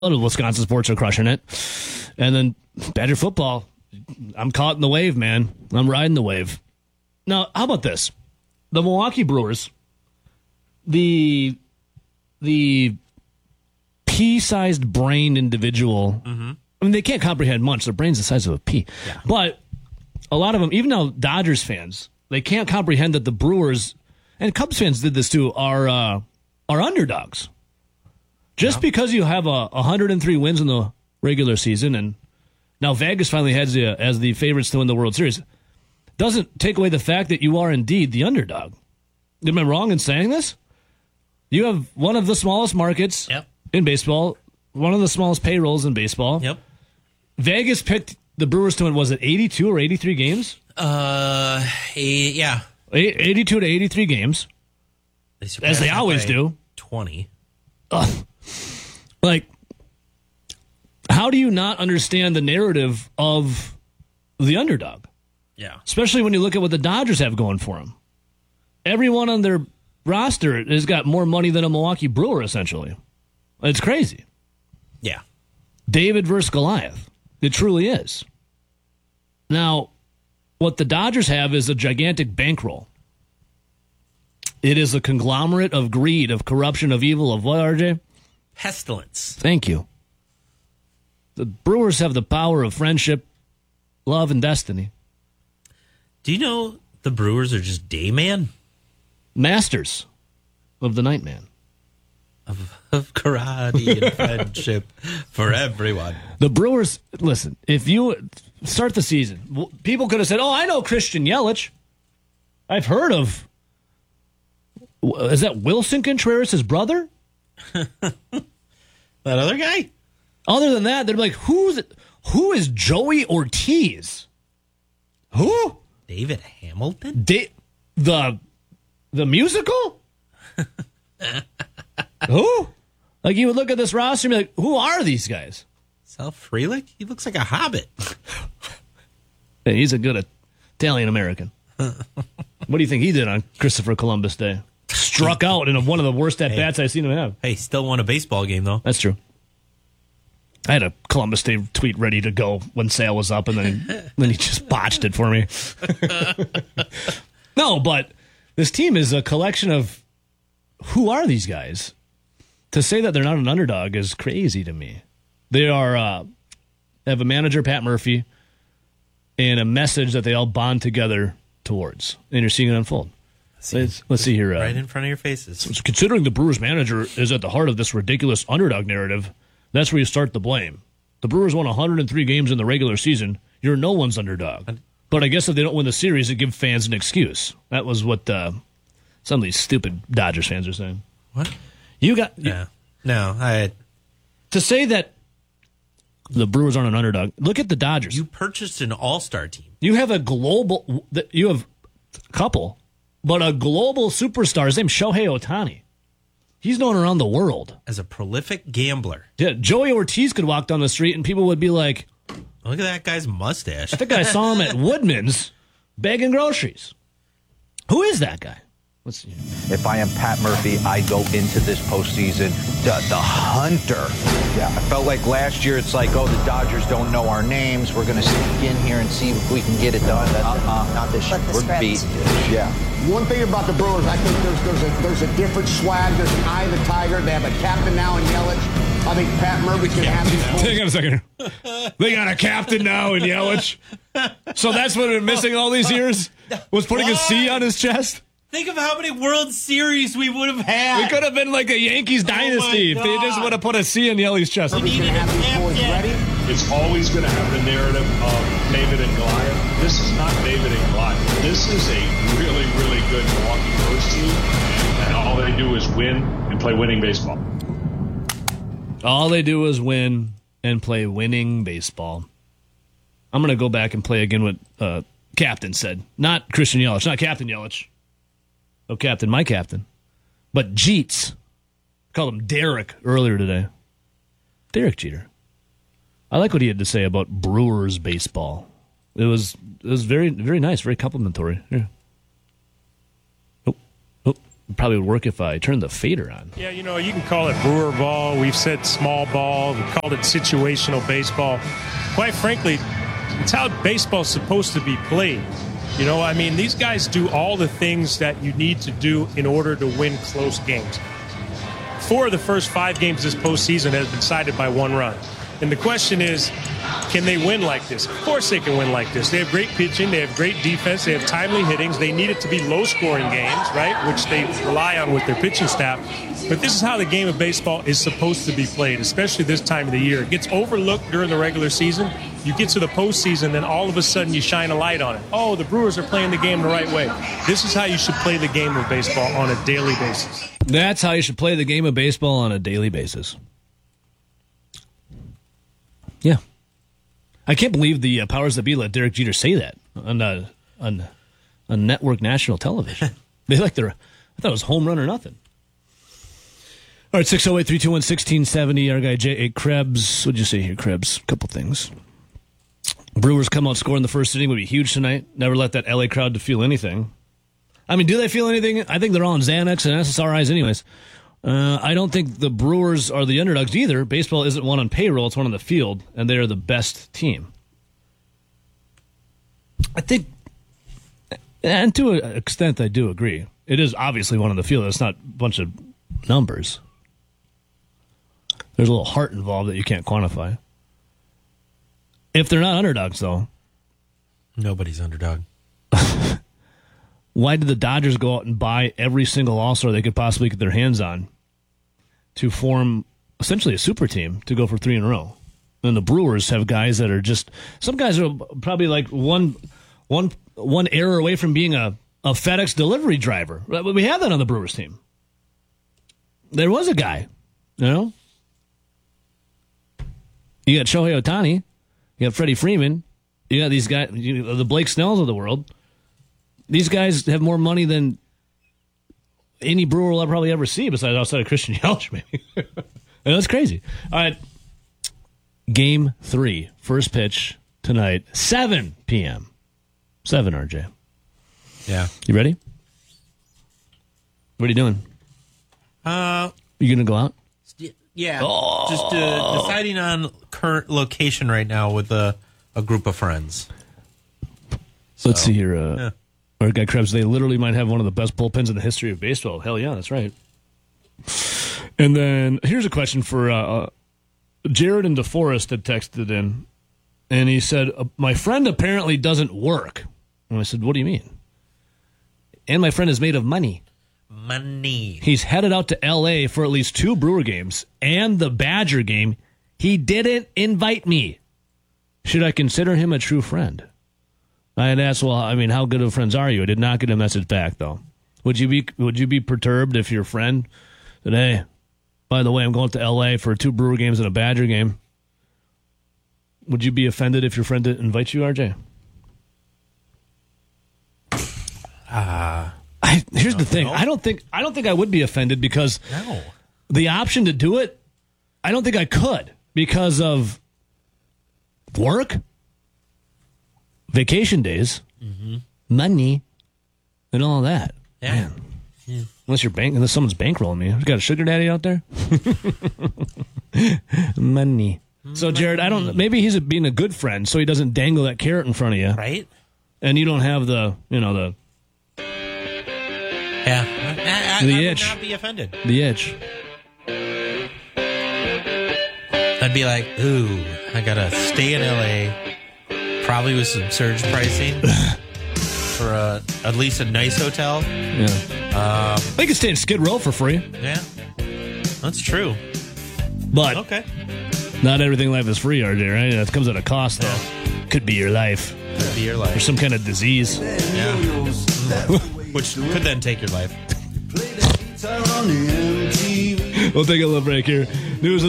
Wisconsin sports are crushing it. And then Badger football, I'm caught in the wave, man. I'm riding the wave. Now, how about this? The Milwaukee Brewers, the pea-sized brained individual, I mean, they can't comprehend much. Their brain's the size of a pea. Yeah. But a lot of them, even now Dodgers fans, they can't comprehend that the Brewers, and Cubs fans did this too, are underdogs. Just because you have 103 wins in the regular season, and now Vegas finally has you as the favorites to win the World Series, doesn't take away the fact that you are indeed the underdog. Am I wrong in saying this? You have one of the smallest markets in baseball, one of the smallest payrolls in baseball. Yep. Vegas picked the Brewers to win, was it 82 or 83 games? Yeah. 82 to 83 games. As they always do. 20. Like, how do you not understand the narrative of the underdog? Yeah. Especially when you look at what the Dodgers have going for them. Everyone on their roster has got more money than a Milwaukee Brewer, essentially. It's crazy. Yeah. David versus Goliath. It truly is. Now, what the Dodgers have is a gigantic bankroll. It is a conglomerate of greed, of corruption, of evil, of what, RJ? Pestilence. Thank you. The Brewers have the power of friendship, love, and destiny. Do you know the Brewers are just day man? Masters of the night man. Of karate and friendship for everyone. The Brewers, listen, if you start the season, people could have said, oh, I know Christian Yelich. I've heard of, is that Wilson Contreras, his brother? That other guy? Other than that, they're like, who is Joey Ortiz? Who? David Hamilton? The musical? Who? Like, you would look at this roster and be like, who are these guys? Sal Frelick? He looks like a hobbit. Hey, he's a good Italian-American. What do you think he did on Christopher Columbus Day? Struck out in one of the worst at-bats I've seen him have. Hey, still won a baseball game, though. That's true. I had a Columbus Day tweet ready to go when Sale was up, and then he just botched it for me. No, but this team is a collection of, who are these guys? To say that they're not an underdog is crazy to me. They are have a manager, Pat Murphy, and a message that they all bond together towards, and you're seeing it unfold. Let's see here. Right in front of your faces. So considering the Brewers manager is at the heart of this ridiculous underdog narrative, that's where you start the blame. The Brewers won 103 games in the regular season. You're no one's underdog. But I guess if they don't win the series, it gives fans an excuse. That was what some of these stupid Dodgers fans are saying. What? To say that the Brewers aren't an underdog, look at the Dodgers. You purchased an all-star team. You have a couple, but a global superstar. His name's Shohei Ohtani. He's known around the world as a prolific gambler. Yeah, Joey Ortiz could walk down the street and people would be like, look at that guy's mustache. I think I saw him at Woodman's bagging groceries. Who is that guy? Let's see. If I am Pat Murphy, I go into this postseason the hunter. Yeah, I felt like last year it's like, oh, the Dodgers don't know our names. We're going to sneak in here and see if we can get it done. Not this year. We're beating this. Yeah. One thing about the Brewers, I think there's a different swag. There's an eye of the tiger. They have a captain now in Yelich. I think Pat Murphy's going to have these. Hang on a second. They got a captain now in Yelich. So that's what been missing all these years? Was putting a C on his chest? Think of how many World Series we would have had. We could have been like a Yankees dynasty if they just would have put a C in Yelly's chest. We needed a captain. It's always going to have the narrative of David and Goliath. This is not David and Goliath. This is a really, really good Milwaukee Brewers team, and all they do is win and play winning baseball. All they do is win and play winning baseball. I'm going to go back and play again what Captain said. Not Christian Yelich, not Captain Yelich. No captain, my captain. But Jeets. Called him Derek earlier today. Derek Jeter. I like what he had to say about Brewers baseball. It was very, very nice, very complimentary. Yeah. Oh, probably would work if I turned the fader on. Yeah, you can call it Brewer ball. We've said small ball. We've called it situational baseball. Quite frankly, it's how baseball's supposed to be played. These guys do all the things that you need to do in order to win close games. 4 of the first 5 games this postseason has been decided by 1 run. And the question is, can they win like this? Of course they can win like this. They have great pitching. They have great defense. They have timely hittings. They need it to be low-scoring games, right, which they rely on with their pitching staff. But this is how the game of baseball is supposed to be played, especially this time of the year. It gets overlooked during the regular season. You get to the postseason, then all of a sudden you shine a light on it. Oh, the Brewers are playing the game the right way. This is how you should play the game of baseball on a daily basis. That's how you should play the game of baseball on a daily basis. Yeah. I can't believe the powers that be let Derek Jeter say that on network national television. I thought it was home run or nothing. All right, 608-321-1670. Our guy J.A. Krebs. What'd you say here, Krebs? A couple things. Brewers come out scoring the first inning would be huge tonight. Never let that L.A. crowd to feel anything. Do they feel anything? I think they're all on Xanax and SSRIs anyways. I don't think the Brewers are the underdogs either. Baseball isn't one on payroll, it's one on the field, and they are the best team. I think, and to an extent, I do agree. It is obviously one on the field. It's not a bunch of numbers. There's a little heart involved that you can't quantify. If they're not underdogs, though. Nobody's underdog. Why did the Dodgers go out and buy every single all-star they could possibly get their hands on to form essentially a super team to go for 3 in a row? And the Brewers have guys that are just, some guys are probably like one error away from being a FedEx delivery driver. We have that on the Brewers team. There was a guy, You got Shohei Ohtani, you got Freddie Freeman, you got these guys, the Blake Snells of the world. These guys have more money than any Brewer will probably ever see, besides outside of Christian Yelich, maybe. And that's crazy. All right. Game 3, first pitch tonight, 7 p.m. 7, RJ. Yeah. You ready? What are you doing? You going to go out? Yeah. Just deciding on current location right now with a group of friends. Let's see here. Our guy Krebs, they literally might have one of the best bullpens in the history of baseball. Hell yeah, that's right. And then here's a question for Jared and DeForest had texted in, and he said, my friend apparently doesn't work. And I said, what do you mean? And my friend is made of money. Money. He's headed out to L.A. for at least 2 Brewer games and the Badger game. He didn't invite me. Should I consider him a true friend? I had asked, how good of friends are you? I did not get a message back, though. Would you be perturbed if your friend said, hey, by the way, I'm going to L.A. for 2 Brewer games and a Badger game? Would you be offended if your friend didn't invite you, RJ? Here's the thing. I don't think I would be offended because the option to do it, I don't think I could because of work, vacation days, money, and all that. Yeah. Man. Unless someone's bankrolling me. You got a sugar daddy out there? Money. So, Jared, maybe he's being a good friend so he doesn't dangle that carrot in front of you. Right. And you don't have the. Yeah. I itch. would not be offended. The itch. I'd be like, ooh, I got to stay in L.A., probably with some surge pricing for at least a nice hotel. Yeah. They can stay in Skid Row for free. Yeah. That's true. But okay. Not everything in life is free, RJ, right? That comes at a cost, though. Could be your life. Could be your life. Or some kind of disease. Yeah. Which could then take your life. We'll take a little break here. News